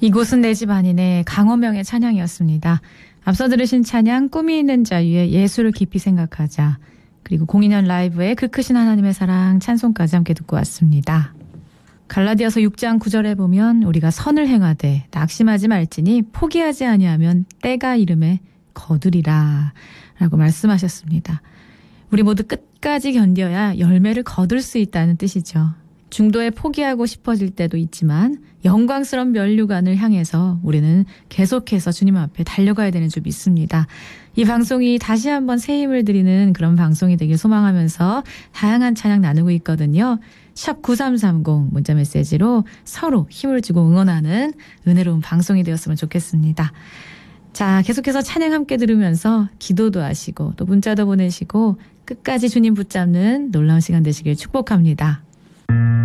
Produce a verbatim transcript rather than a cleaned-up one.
이곳은 내 집 아니네 강호명의 찬양이었습니다. 앞서 들으신 찬양 꿈이 있는 자유의 예수를 깊이 생각하자, 그리고 공이 년 라이브의 그 크신 하나님의 사랑 찬송까지 함께 듣고 왔습니다. 갈라디아서 육 장 구 절에 보면 우리가 선을 행하되 낙심하지 말지니 포기하지 아니하면 때가 이름에 거두리라 라고 말씀하셨습니다. 우리 모두 끝까지 견뎌야 열매를 거둘 수 있다는 뜻이죠. 중도에 포기하고 싶어질 때도 있지만 영광스러운 면류관을 향해서 우리는 계속해서 주님 앞에 달려가야 되는 줄 믿습니다. 이 방송이 다시 한번 새 힘을 드리는 그런 방송이 되길 소망하면서 다양한 찬양 나누고 있거든요. 샵 구삼삼공 문자메시지로 서로 힘을 주고 응원하는 은혜로운 방송이 되었으면 좋겠습니다. 자, 계속해서 찬양 함께 들으면서 기도도 하시고 또 문자도 보내시고 끝까지 주님 붙잡는 놀라운 시간 되시길 축복합니다.